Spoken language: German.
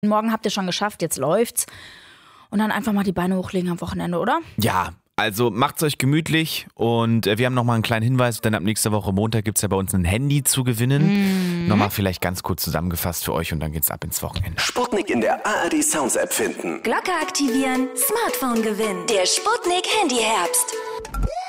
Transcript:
Morgen habt ihr schon geschafft, jetzt läuft's. Und dann einfach mal die Beine hochlegen am Wochenende, oder? Ja, also macht's euch gemütlich und wir haben nochmal einen kleinen Hinweis, denn ab nächster Woche Montag gibt's ja bei uns ein Handy zu gewinnen. Nochmal vielleicht ganz kurz zusammengefasst für euch und dann geht's ab ins Wochenende. Sputnik in der ARD Sounds App finden. Glocke aktivieren, Smartphone gewinnen. Der Sputnik Handy Herbst.